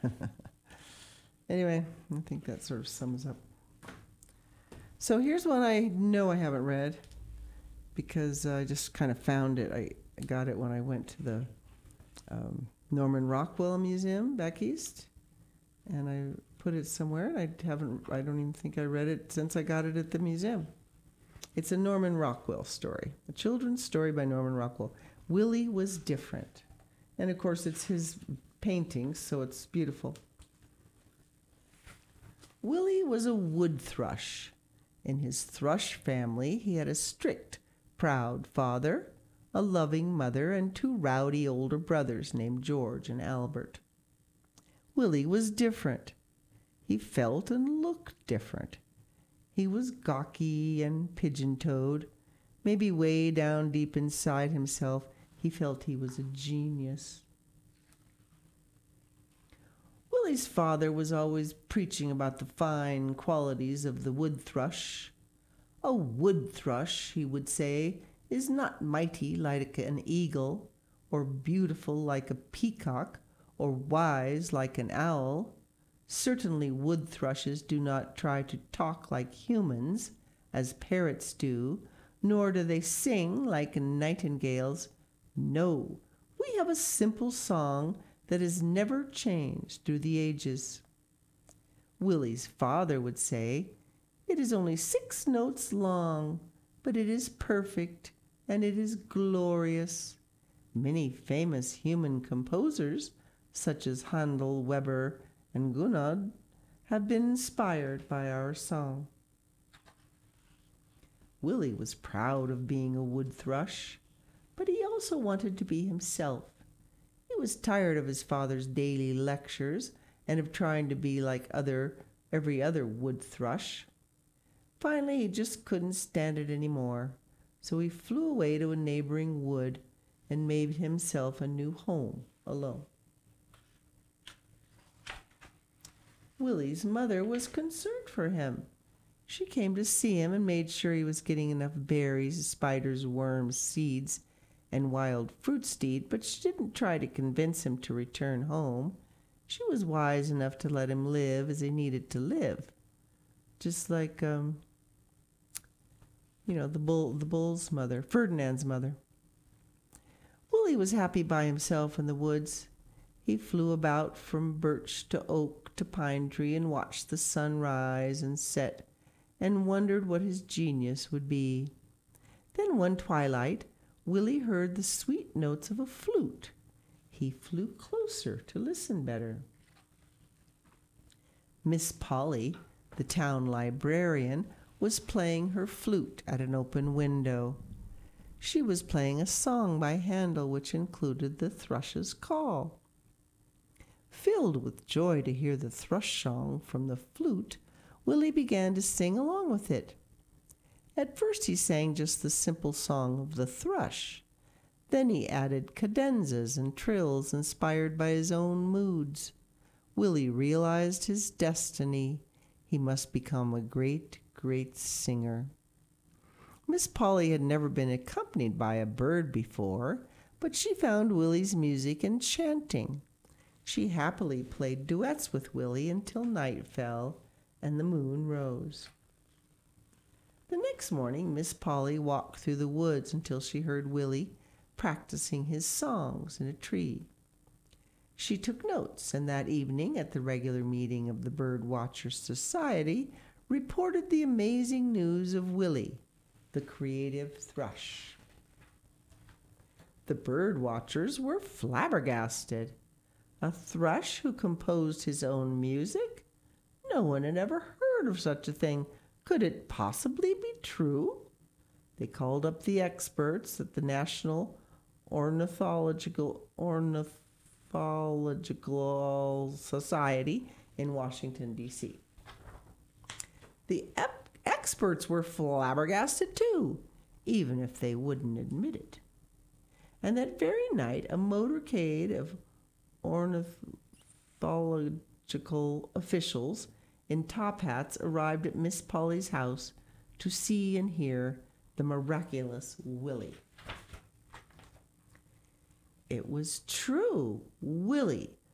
Anyway, I think that sort of sums up. So here's one I know I haven't read because I just kind of found it. I got it when I went to the Norman Rockwell Museum back east, and I put it somewhere. And I don't even think I read it since I got it at the museum. It's a Norman Rockwell story, a children's story by Norman Rockwell. Willie was different. And of course, it's his paintings, so it's beautiful. Willie was a wood thrush. In his thrush family, he had a strict, proud father, a loving mother, and two rowdy older brothers named George and Albert. Willie was different. He felt and looked different. He was gawky and pigeon-toed. Maybe way down deep inside himself, he felt he was a genius. Willie's father was always preaching about the fine qualities of the wood thrush. A wood thrush, he would say, is not mighty like an eagle, or beautiful like a peacock, or wise like an owl. Certainly wood thrushes do not try to talk like humans, as parrots do, nor do they sing like nightingales. No, we have a simple song that has never changed through the ages. Willie's father would say, "It is only 6 notes long, but it is perfect and it is glorious." Many famous human composers, such as Handel, Weber, and Gounod, have been inspired by our song. Willie was proud of being a wood thrush, but he also wanted to be himself. He was tired of his father's daily lectures and of trying to be like every other wood thrush. Finally, he just couldn't stand it anymore, so he flew away to a neighboring wood and made himself a new home alone. Willie's mother was concerned for him. She came to see him and made sure he was getting enough berries, spiders, worms, seeds, and wild fruits to eat, but she didn't try to convince him to return home. She was wise enough to let him live as he needed to live. Just like, the bull's mother, Ferdinand's mother. Willie was happy by himself in the woods. He flew about from birch to oak to pine tree and watched the sun rise and set and wondered what his genius would be. Then one twilight, Willie heard the sweet notes of a flute. He flew closer to listen better. Miss Polly, the town librarian, was playing her flute at an open window. She was playing a song by Handel which included the thrush's call. Filled with joy to hear the thrush song from the flute, Willie began to sing along with it. At first he sang just the simple song of the thrush. Then he added cadenzas and trills inspired by his own moods. Willie realized his destiny. He must become a great, great singer. Miss Polly had never been accompanied by a bird before, but she found Willie's music enchanting. She happily played duets with Willie until night fell and the moon rose. The next morning, Miss Polly walked through the woods until she heard Willie practicing his songs in a tree. She took notes, and that evening, at the regular meeting of the Bird Watchers Society, reported the amazing news of Willie, the creative thrush. The bird watchers were flabbergasted. A thrush who composed his own music? No one had ever heard of such a thing. Could it possibly be true? They called up the experts at the National Ornithological Society in Washington, D.C. The experts were flabbergasted too, even if they wouldn't admit it. And that very night, a motorcade of ornithological officials in top hats arrived at Miss Polly's house to see and hear the miraculous Willie. It was true. Willie,